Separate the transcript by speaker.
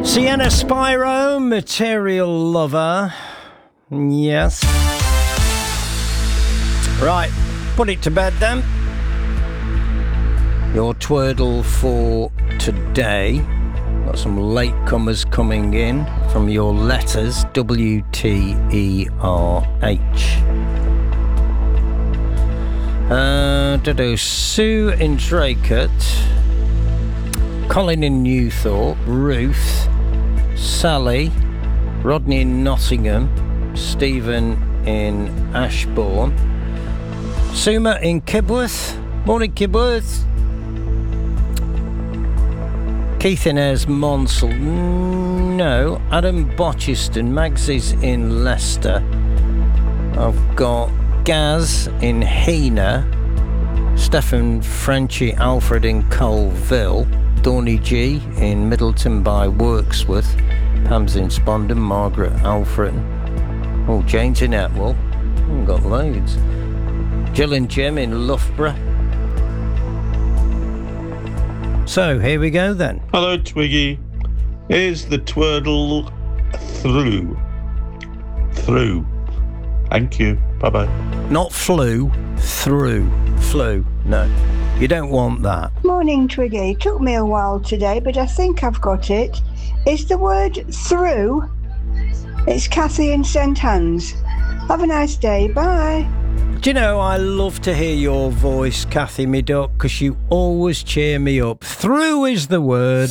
Speaker 1: Sienna Spyro, Material Lover. Yes. Right, put it to bed then. Your twirtle for today. Got some latecomers coming in from your letters. WTERH. Sue in Draycote. Colin in Newthorpe. Ruth. Sally. Rodney in Nottingham. Stephen in Ashbourne. Suma in Kibworth. Morning, Kibworth. Keith in Ayres Monsell. No. Adam Botchiston. Mags is in Leicester. I've got Gaz in Heanor. Stefan Frenchy Alfred in Colville. Thorny G in Middleton by Wirksworth. Pam's in Spondon. Margaret Alfred. Oh, Jane's in Atwell. I've got loads. Jill and Jim in Loughborough. So, here we go then.
Speaker 2: Hello, Twiggy. Here's the twirl through. Through. Thank you. Bye-bye.
Speaker 1: Not flew, through. Flew. No. You don't want that.
Speaker 3: Morning, Twiggy. Took me a while today, but I think I've got it. It's the word through. It's Kathy in St Anne's. Have a nice day. Bye.
Speaker 1: Do you know, I love to hear your voice, Kathy, me duck, because you always cheer me up. Through is the word.